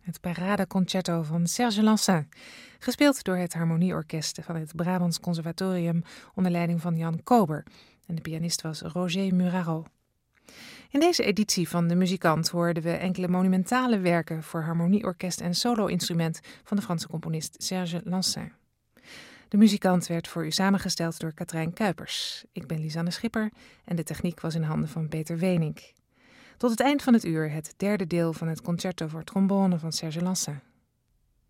Het Paradeconcerto van Serge Lansin, gespeeld door het Harmonieorkest van het Brabants Conservatorium onder leiding van Jan Kober. En de pianist was Roger Muraro. In deze editie van De Muzikant hoorden we enkele monumentale werken voor harmonieorkest en solo-instrument van de Franse componist Serge Lansin. De Muzikant werd voor u samengesteld door Katrijn Kuipers. Ik ben Lisanne Schipper en de techniek was in handen van Peter Wenink. Tot het eind van het uur het derde deel van het concerto voor trombone van Serge Lansin.